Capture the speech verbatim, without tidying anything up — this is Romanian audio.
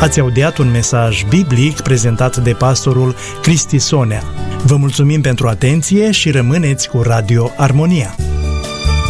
Ați audiat un mesaj biblic prezentat de pastorul Cristi Sonea. Vă mulțumim pentru atenție și rămâneți cu Radio Armonia.